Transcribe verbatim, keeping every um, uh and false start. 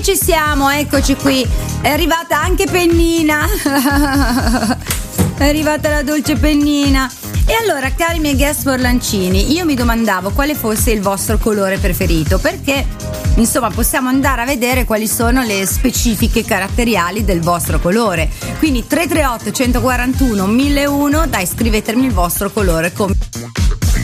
E ci siamo, eccoci qui. È arrivata anche Pennina. È arrivata la dolce Pennina. E allora, cari miei guest Forlancini, io mi domandavo quale fosse il vostro colore preferito, perché insomma possiamo andare a vedere quali sono le specifiche caratteriali del vostro colore. Quindi tre tre otto uno quattro uno uno zero uno, dai, scrivetemi il vostro colore come